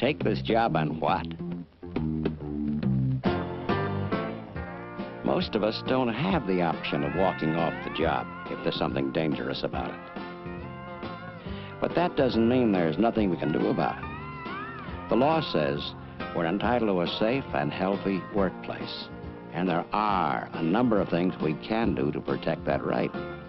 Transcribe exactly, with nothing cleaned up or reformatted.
Take this job on what? Most of us don't have the option of walking off the job if there's something dangerous about it. But that doesn't mean there's nothing we can do about it. The law says we're entitled to a safe and healthy workplace. And there are a number of things we can do to protect that right.